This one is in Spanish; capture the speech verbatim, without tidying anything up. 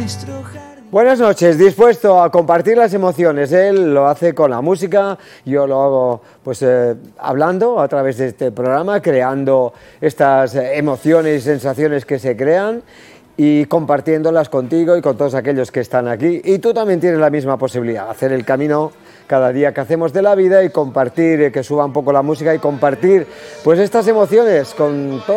Buenas noches, dispuesto a compartir las emociones. Él lo hace con la música, yo lo hago pues eh, hablando a través de este programa, creando estas emociones y sensaciones que se crean y compartiéndolas contigo y con todos aquellos que están aquí. Y tú también tienes la misma posibilidad, hacer el camino cada día que hacemos de la vida y compartir, eh, que suba un poco la música y compartir pues estas emociones con todos.